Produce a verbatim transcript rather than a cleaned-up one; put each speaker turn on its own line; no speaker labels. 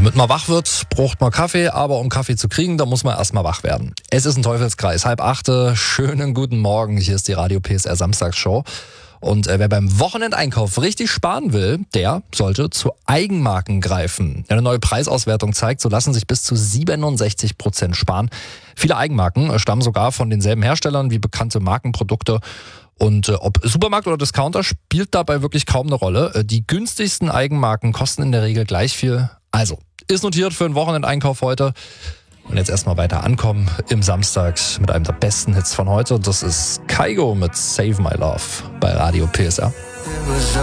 Damit man wach wird, braucht man Kaffee, aber um Kaffee zu kriegen, da muss man erstmal wach werden. Es ist ein Teufelskreis, halb achte, schönen guten Morgen, hier ist die Radio P S R Samstagsshow. Und äh, wer beim Wochenendeinkauf richtig sparen will, der sollte zu Eigenmarken greifen. Eine neue Preisauswertung zeigt, so lassen sich bis zu siebenundsechzig Prozent sparen. Viele Eigenmarken stammen sogar von denselben Herstellern wie bekannte Markenprodukte. Und äh, ob Supermarkt oder Discounter spielt dabei wirklich kaum eine Rolle. Äh, die günstigsten Eigenmarken kosten in der Regel gleich viel. Also, ist notiert für einen Wochenendeinkauf heute. Und jetzt erstmal weiter ankommen im Samstag mit einem der besten Hits von heute. Und das ist Kygo mit Save My Love bei Radio P S R.